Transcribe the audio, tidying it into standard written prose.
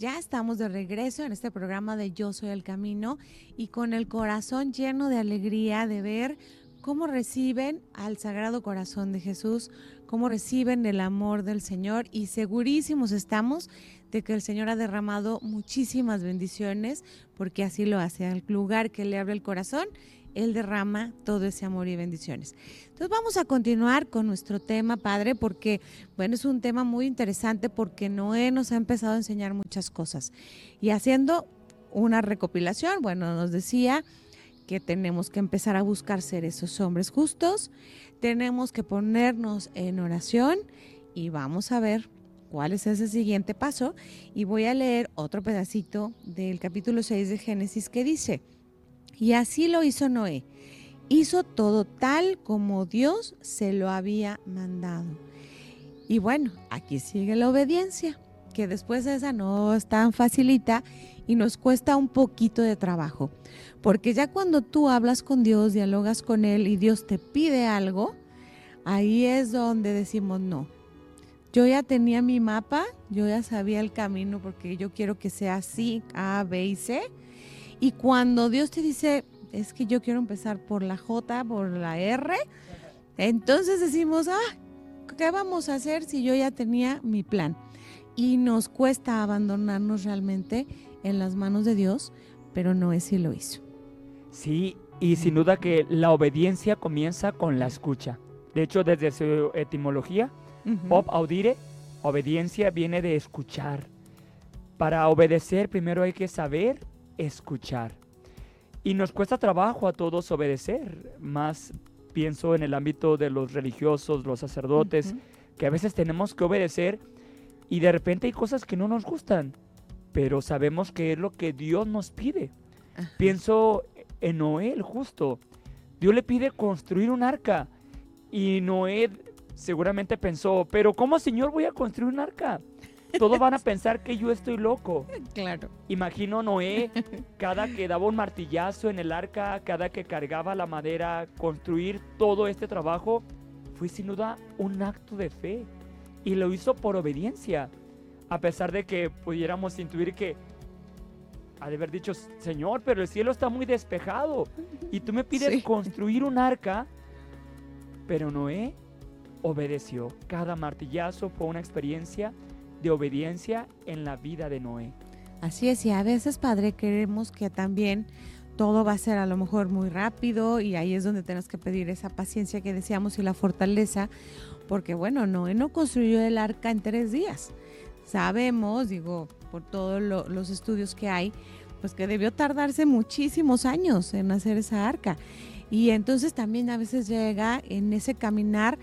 Ya estamos de regreso en este programa de Yo Soy el Camino y con el corazón lleno de alegría de ver cómo reciben al Sagrado Corazón de Jesús, cómo reciben el amor del Señor y segurísimos estamos de que el Señor ha derramado muchísimas bendiciones porque así lo hace. Al lugar que le abre el corazón, Él derrama todo ese amor y bendiciones. Entonces vamos a continuar con nuestro tema, Padre, porque bueno, es un tema muy interesante porque Noé nos ha empezado a enseñar muchas cosas. Y haciendo una recopilación, bueno, nos decía que tenemos que empezar a buscar ser esos hombres justos, tenemos que ponernos en oración y vamos a ver cuál es ese siguiente paso. Y voy a leer otro pedacito del capítulo 6 de Génesis que dice: y así lo hizo Noé, hizo todo tal como Dios se lo había mandado. Y bueno, aquí sigue la obediencia, que después de esa no es tan facilita y nos cuesta un poquito de trabajo. Porque ya cuando tú hablas con Dios, dialogas con Él y Dios te pide algo, ahí es donde decimos no. Yo ya tenía mi mapa, yo ya sabía el camino porque yo quiero que sea así, A, B y C. Y cuando Dios te dice, es que yo quiero empezar por la J, por la R, entonces decimos, ¿qué vamos a hacer si yo ya tenía mi plan? Y nos cuesta abandonarnos realmente en las manos de Dios, pero Noé sí lo hizo. Sí, y sin duda que la obediencia comienza con la escucha. De hecho, desde su etimología, ob audire, obediencia viene de escuchar. Para obedecer primero hay que saber escuchar. Y nos cuesta trabajo a todos obedecer, más pienso en el ámbito de los religiosos, los sacerdotes, que a veces tenemos que obedecer y de repente hay cosas que no nos gustan, pero sabemos que es lo que Dios nos pide. Pienso en Noé el justo. Dios le pide construir un arca y Noé seguramente pensó, pero ¿cómo, Señor, voy a construir un arca? Todos van a pensar que yo estoy loco. Claro. Imagino Noé, cada que daba un martillazo en el arca, cada que cargaba la madera, construir todo este trabajo, fue sin duda un acto de fe. Y lo hizo por obediencia. A pesar de que pudiéramos intuir que ha de haber dicho, Señor, pero el cielo está muy despejado y tú me pides construir un arca. Pero Noé obedeció. Cada martillazo fue una experiencia de obediencia en la vida de Noé. Así es, y a veces, Padre, queremos que también todo va a ser a lo mejor muy rápido y ahí es donde tenemos que pedir esa paciencia que decíamos y la fortaleza, porque bueno, Noé no construyó el arca en 3 días. Sabemos, digo, por todos los estudios que hay, pues que debió tardarse muchísimos años en hacer esa arca. Y entonces también a veces llega en ese caminar